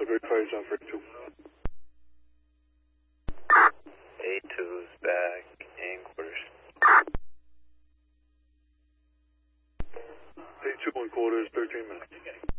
Delta Great Fires on for 2. A2's back in quarters. A2 in quarters, 13 minutes.